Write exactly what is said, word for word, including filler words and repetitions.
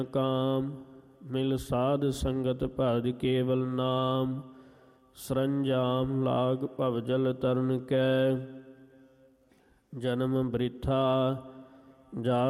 ਕਾਮ ਮਿਲ ਸਾਧ ਸੰਗਤ ਭਜ ਕੇਵਲ ਨਾਮ। ਸਰੰਜਾਮ ਲਾਗ ਭਵਜਲ ਤਰਨ ਕੈ ਜਨਮ ਬ੍ਰਿਥਾ ਜਾ